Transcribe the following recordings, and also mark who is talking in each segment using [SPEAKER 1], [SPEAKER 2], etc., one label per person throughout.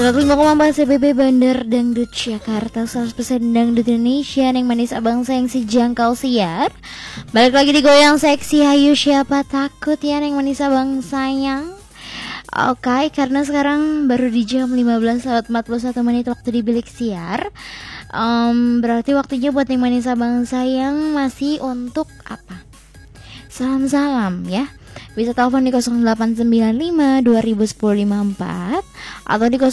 [SPEAKER 1] 105,4 CBB Bandar Dangdut Jakarta, 100% Dangdut Indonesia. Neng manis abang sayang si jangkau siar. Balik lagi di goyang seksi, hayu siapa takut ya neng manis abang sayang. Oke, karena sekarang baru di jam 15:41 waktu di bilik siar. Berarti waktunya buat neng manis abang sayang masih untuk apa? Salam-salam ya. Bisa telepon di 0895 2010 54 atau di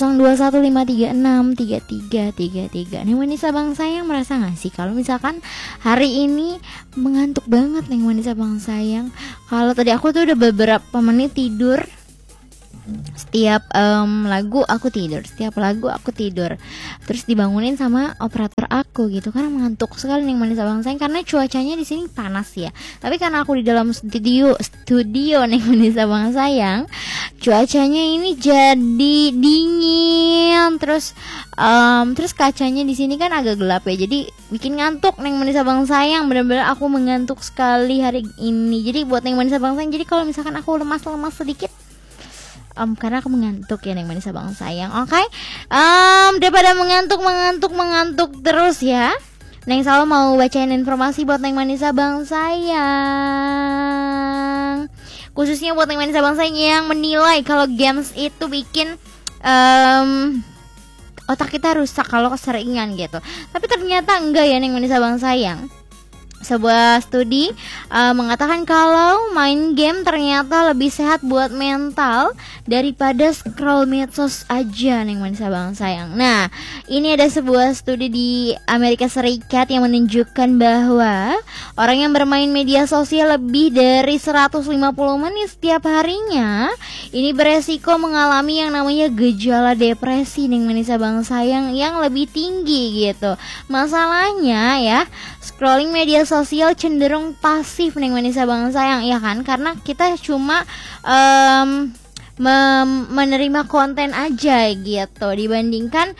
[SPEAKER 1] 0215363333. Neng manis abang sayang merasa gak sih kalau misalkan hari ini mengantuk banget neng manis abang sayang? Kalau tadi aku tuh udah beberapa menit tidur. Setiap lagu aku tidur, terus dibangunin sama operator aku gitu karena mengantuk sekali nih manis abang sayang, karena cuacanya di sini panas ya. Tapi karena aku di dalam studio nih manis abang sayang, cuacanya ini jadi dingin, terus kacanya di sini kan agak gelap ya, jadi bikin ngantuk neng manis abang sayang. Bener-bener aku mengantuk sekali hari ini. Jadi buat neng manis abang sayang, jadi kalau misalkan aku lemas sedikit karena aku mengantuk ya neng manis abang sayang. Oke, daripada mengantuk terus ya, neng selalu mau bacain informasi buat neng manis abang sayang, khususnya buat neng manis abang sayang yang menilai kalau games itu bikin otak kita rusak kalau keseringan gitu. Tapi ternyata enggak ya neng manis abang sayang. Sebuah studi mengatakan kalau main game ternyata lebih sehat buat mental daripada scroll medsos aja neng manis abang sayang. Nah, ini ada sebuah studi di Amerika Serikat yang menunjukkan bahwa orang yang bermain media sosial lebih dari 150 menit setiap harinya ini beresiko mengalami yang namanya gejala depresi neng manis abang sayang yang lebih tinggi gitu. Masalahnya ya, scrolling media sosial cenderung pasif neng manis abang sayang ya kan, karena kita cuma menerima konten aja gitu dibandingkan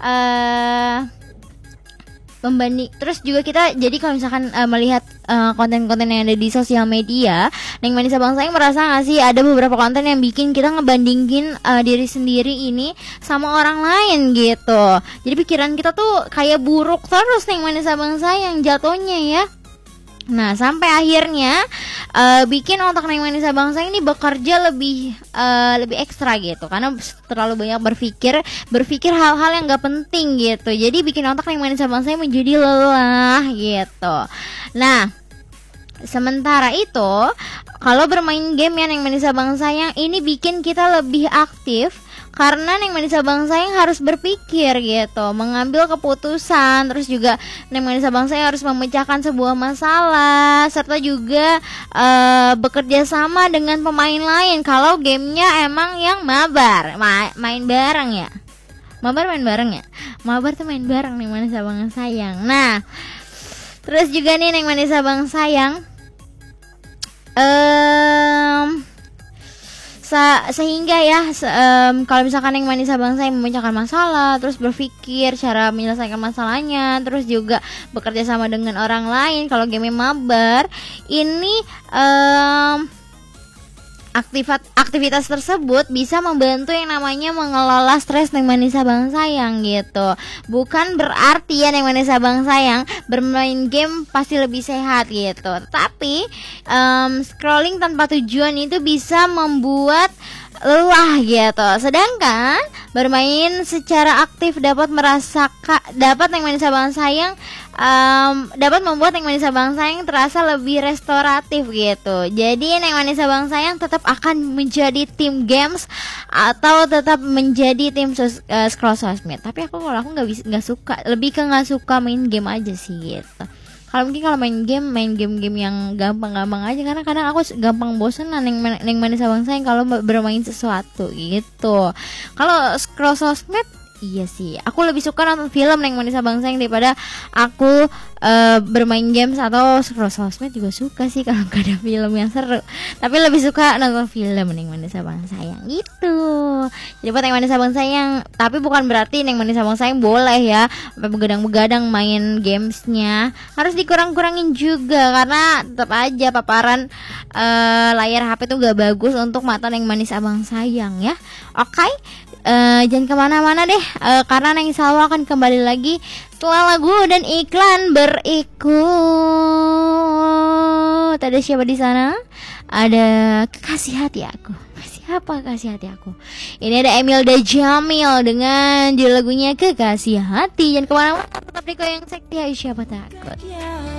[SPEAKER 1] terus juga kita jadi kalau misalkan melihat konten-konten yang ada di sosial media, neng manis abang sayang merasa nggak sih ada beberapa konten yang bikin kita ngebandingin diri sendiri ini sama orang lain gitu. Jadi pikiran kita tuh kayak buruk terus neng manis abang sayang jatuhnya ya. Nah, sampai akhirnya bikin otak neng manis abang sayang ini bekerja lebih ekstra gitu, karena terlalu banyak berpikir hal-hal yang gak penting gitu. Jadi bikin otak neng manis abang sayang menjadi lelah gitu. Nah, sementara itu kalau bermain game ya neng manis abang sayang ini bikin kita lebih aktif, karena neng manis abang sayang harus berpikir gitu, mengambil keputusan, terus juga neng manis abang sayang harus memecahkan sebuah masalah, serta juga bekerja sama dengan pemain lain. Kalau gamenya emang yang mabar, main bareng ya. Mabar tuh main bareng neng manis abang sayang. Nah, terus juga nih neng manis abang sayang, sehingga ya kalau misalkan yang manis abang saya memecahkan masalah, terus berpikir cara menyelesaikan masalahnya, terus juga bekerja sama dengan orang lain. Kalau game mabar ini aktivitas tersebut bisa membantu yang namanya mengelola stres neng manis abang sayang gitu. Bukan berarti ya neng manis abang sayang bermain game pasti lebih sehat gitu, tapi scrolling tanpa tujuan itu bisa membuat lelah gitu. Sedangkan bermain secara aktif dapat neng manis abang sayang dapat membuat neng manis abang sayang terasa lebih restoratif gitu. Jadi neng manis abang sayang tetap akan menjadi tim games atau tetap menjadi tim scroll sosmed. Tapi kalau aku nggak suka, lebih ke nggak suka main game aja sih gitu. Kalau main game yang gampang-gampang aja, karena kadang aku gampang bosen neng manis abang sayang kalau bermain sesuatu gitu. Kalau scroll sosmed, iya sih, aku lebih suka nonton film neng manis abang sayang daripada aku bermain games atau scroll sosmed. Juga suka sih kalau gak ada film yang seru, tapi lebih suka nonton film neng manis abang sayang gitu. Jadi buat neng manis abang sayang, tapi bukan berarti neng manis abang sayang boleh ya sampai begadang-begadang main gamesnya. Harus dikurang-kurangin juga, karena tetap aja paparan layar HP tuh gak bagus untuk mata neng manis abang sayang ya. Oke, jangan kemana-mana deh, karena Neng Salwa akan kembali lagi setelah lagu dan iklan berikut. Ada siapa di sana? Ada kekasih hati aku. Siapa kekasih hati aku? Ini ada Emilda Jamil dengan judul lagunya Kekasih Hati. Jangan kemana-mana, tetap di Koyang Sekti, siapa takut.